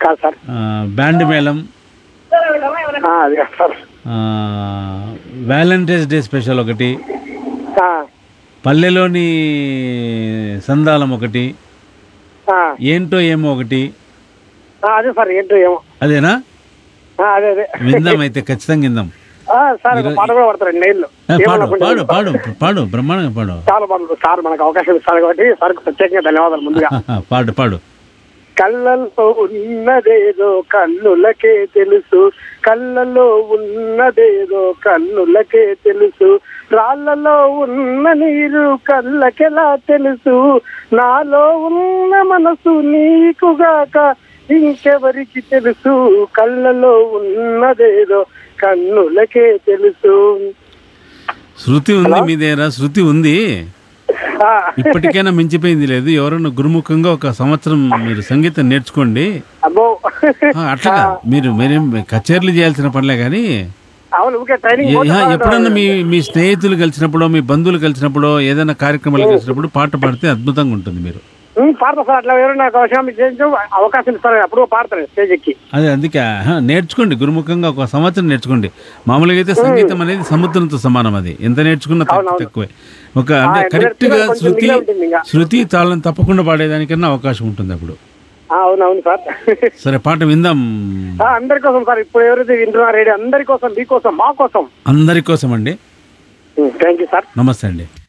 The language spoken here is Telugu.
కాదు సార్. బ్యాండ్ మేళం, అది కాదు సార్. వ్యాలంటైన్స్ డే స్పెషల్ ఒకటి, ఆ, పల్లెలోని సందాలం ఒకటి, ఆ, ఏంటో ఏమో ఒకటి. అదే సార్. ఏంటో ఏమో. అదేనా? అదే అదే. విందాం అయితే, ఖచ్చితంగా విందాం. సార్ ఒక పాట కూడా పడతారు నెయిల్లో. పాడు పాడు పాడు పాడు, బ్రహ్మాండంగా పాడు. చాలా బాగుంటుంది సార్. మనకు అవకాశం ఇస్తారు కాబట్టి సార్కు ప్రత్యేకంగా ధన్యవాదాలు ముందుగా. పాడు పాడు. కళ్ళల్లో ఉన్నదేదో కన్నులకే తెలుసు, కళ్ళలో ఉన్నదేదో కన్నులకే తెలుసు, రాళ్ళలో ఉన్న నీరు కళ్ళకెలా తెలుసు, నాలో ఉన్న మనసు నీకుగాక ఇంకెవరికి తెలుసు, కళ్ళలో ఉన్నదేదో కన్నులకే తెలుసు. శృతి ఉంది మీ దగ్గర, శృతి ఉంది. ఇప్పటికైనా మించిపోయింది లేదు. ఎవరన్నా గురుముఖంగా ఒక సంవత్సరం మీరు సంగీతం నేర్చుకోండి. అబ్బో, అట్లా మీరు మీరేం కచేరీలు చేయాల్సిన పనిలే కానీ అవును ట్రైనింగ్ ఎప్పుడన్నా మీ స్నేహితులు కలిసినప్పుడు, మీ బంధువులు కలిసినప్పుడు, ఏదైనా కార్యక్రమాలు కలిసినప్పుడు పాట పాడితే అద్భుతంగా ఉంటుంది. మీరు పాడతా సార్. అట్లా ఎవరైనా అవకాశం ఇస్తారు అప్పుడు పాడతారు స్టేజ్ ఎక్కి. అదే అందుకే నేర్చుకోండి, గురుముఖంగా ఒక సంవత్సరం నేర్చుకోండి. మామూలుగా అయితే సంగీతం అనేది సముద్రంతో సమానం. అది ఎంత నేర్చుకున్నా తక్కువే. ఒక అంటే కరెక్ట్ గా శృతి తాళం తప్పకుండా పాడేదానికన్నా అవకాశం ఉంటుంది అప్పుడు. అవునవును సార్. సరే, పాట విందాం. అందరి కోసం సార్. ఇప్పుడు ఎవరైతే వింటున్నారు అందరి కోసం, మీకోసం, మా కోసం, అందరి కోసం అండి. Thank you sir. నమస్తే అండి.